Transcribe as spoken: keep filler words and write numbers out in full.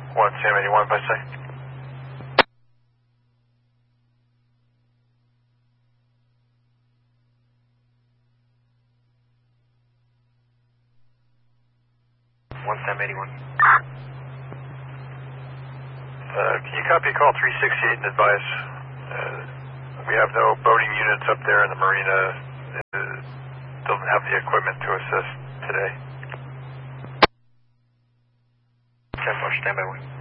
one Sam eighty-one, by say. one Sam eighty-one. Uh, can you copy call three sixty-eight and advise? Uh, we have no boating units up there in the marina. Uh, doesn't have the equipment to assist today. ten four, stand by one.